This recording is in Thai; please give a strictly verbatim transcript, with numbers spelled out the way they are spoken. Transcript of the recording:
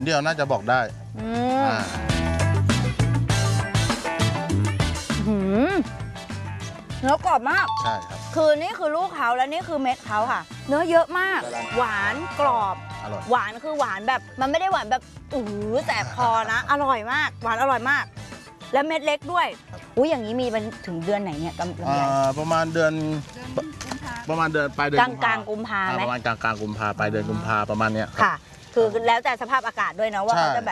เดียวน่าจะบอกได้อืมอ่าหืมเนื้อกรอบมากใช่ครับคือนี่คือลูกเขาและนี่คือเม็ดเขาค่ะ เนื้อเยอะมาก หวานกรอบอร่อยหวานคือหวานแบบมันไม่ได้หวานแบบอื้อแสบคอนะ อร่อยมาก หวานอร่อยมาก และเม็ดเล็กด้วยอุ้ยอย่างนี้มีเป็นถึงเดือนไหนเนี่ยกำลำอ่ไยาประมาณเดือนประมาณเดือนปลายเดือนกลางกลางกุมภาอ่าไหมประมาณกลางกลางกุมภาปลายเดือนกุมภาประมาณเนี้ยครับค่ะ คือแล้วแต่สภาพอากาศด้วยนะว่าใช่เขาจะแบบ